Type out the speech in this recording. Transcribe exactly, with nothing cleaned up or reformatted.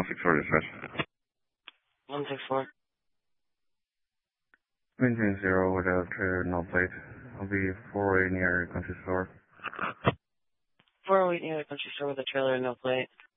one six four dispatch. one six four. Maintain zero without trailer, no plate. I'll be four oh eight near country store. four oh eight near the country store with a trailer and no plate.